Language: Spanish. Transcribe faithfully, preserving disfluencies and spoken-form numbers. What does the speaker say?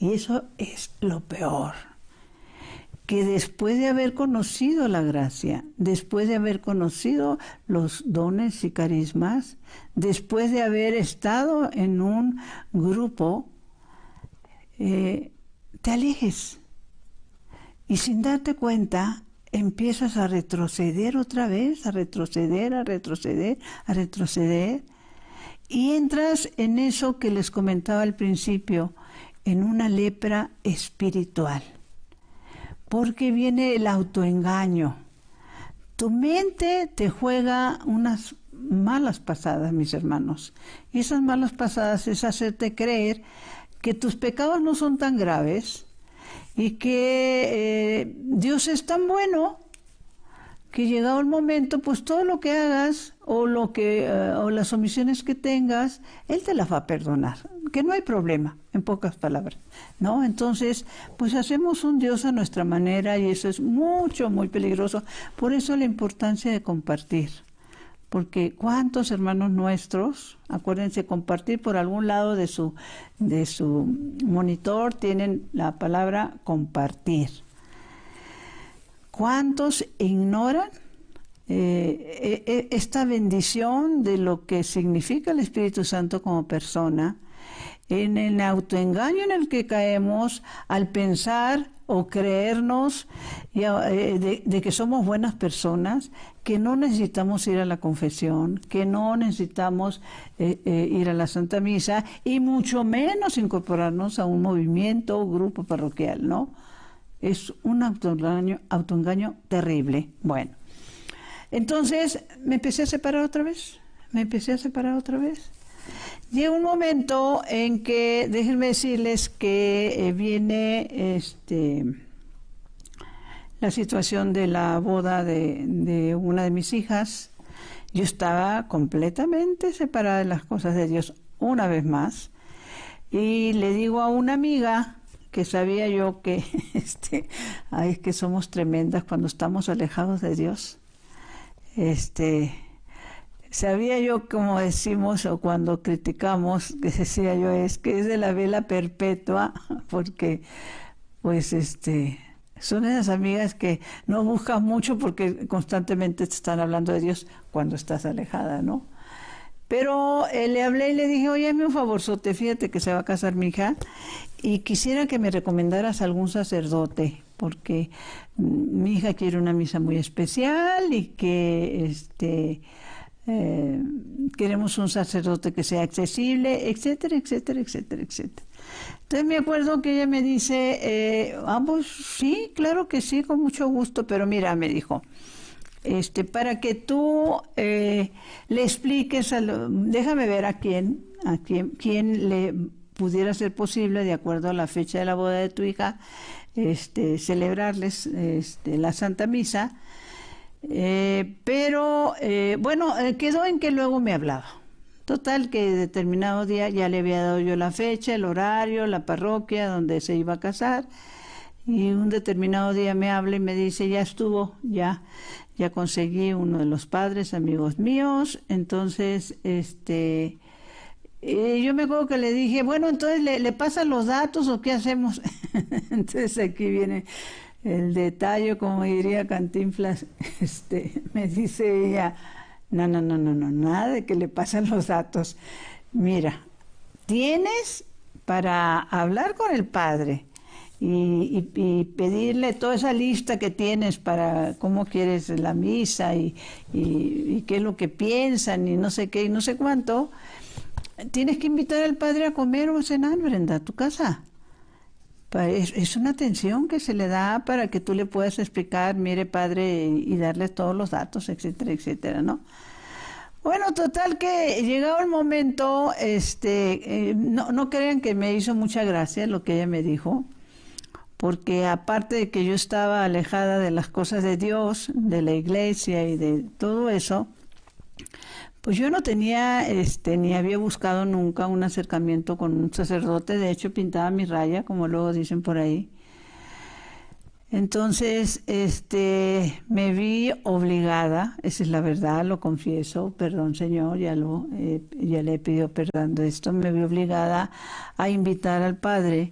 Y eso es lo peor, que después de haber conocido la gracia, después de haber conocido los dones y carismas, después de haber estado en un grupo, eh, te alejes. Y sin darte cuenta, empiezas a retroceder otra vez, a retroceder, a retroceder, a retroceder. Y entras en eso que les comentaba al principio, en una lepra espiritual. Porque viene el autoengaño. Tu mente te juega unas malas pasadas, mis hermanos. Y esas malas pasadas es hacerte creer que tus pecados no son tan graves y que eh, Dios es tan bueno que llegado el momento, pues todo lo que hagas o lo que uh, o las omisiones que tengas, Él te las va a perdonar, que no hay problema, en pocas palabras, ¿no? Entonces, pues hacemos un Dios a nuestra manera y eso es mucho, muy peligroso. Por eso la importancia de compartir, porque cuántos hermanos nuestros, acuérdense, compartir por algún lado de su, de su monitor tienen la palabra compartir. ¿Cuántos ignoran eh, eh, esta bendición de lo que significa el Espíritu Santo como persona, en el autoengaño en el que caemos al pensar o creernos eh, de, de que somos buenas personas, que no necesitamos ir a la confesión, que no necesitamos eh, eh, ir a la Santa Misa y mucho menos incorporarnos a un movimiento o grupo parroquial, ¿no? Es un autoengaño, autoengaño terrible. Bueno, entonces me empecé a separar otra vez, me empecé a separar otra vez. Llega un momento en que, déjenme decirles que eh, viene este, la situación de la boda de, de una de mis hijas. Yo estaba completamente separada de las cosas de Dios una vez más. Y le digo a una amiga, que sabía yo que, este, ay, es que somos tremendas cuando estamos alejados de Dios. Este, sabía yo, como decimos, o cuando criticamos, que decía yo, es que es de la vela perpetua, porque, pues, este, son esas amigas que no buscan mucho porque constantemente te están hablando de Dios cuando estás alejada, ¿no? Pero eh, le hablé y le dije, oye, hazme un favorzote, fíjate que se va a casar mi hija y quisiera que me recomendaras algún sacerdote, porque mm, mi hija quiere una misa muy especial y que este eh, queremos un sacerdote que sea accesible, etcétera, etcétera, etcétera, etcétera. Entonces me acuerdo que ella me dice, eh, ah, pues sí, claro que sí, con mucho gusto, pero mira, me dijo, Este, para que tú eh, le expliques, a lo, déjame ver a quién, a quién, quién le pudiera ser posible, de acuerdo a la fecha de la boda de tu hija, este, celebrarles este, la Santa Misa. Eh, pero, eh, bueno, eh, quedó en que luego me hablaba. Total, que determinado día ya le había dado yo la fecha, el horario, la parroquia donde se iba a casar. Y un determinado día me habla y me dice, ya estuvo, ya, ya conseguí uno de los padres, amigos míos. Entonces, este, eh, yo me acuerdo que le dije, bueno, entonces, ¿le, le pasan los datos o qué hacemos? Entonces aquí viene el detalle, como diría Cantinflas, este, me dice ella, no, no, no, no, no, nada de que le pasan los datos. Mira, tienes para hablar con el padre, Y, y, y pedirle toda esa lista que tienes para cómo quieres la misa y, y, y qué es lo que piensan y no sé qué y no sé cuánto, tienes que invitar al padre a comer o a cenar, Brenda, a tu casa. Es, es una atención que se le da para que tú le puedas explicar, mire padre, y, y darle todos los datos, etcétera, etcétera, ¿no? Bueno, total que llegado el momento, este, eh, no, no crean que me hizo mucha gracia lo que ella me dijo, porque aparte de que yo estaba alejada de las cosas de Dios, de la iglesia y de todo eso, pues yo no tenía, este, ni había buscado nunca un acercamiento con un sacerdote. De hecho pintaba mi raya, como luego dicen por ahí. Entonces, este, me vi obligada, esa es la verdad, lo confieso, perdón Señor, ya, lo, eh, ya le he pedido perdón de esto, me vi obligada a invitar al padre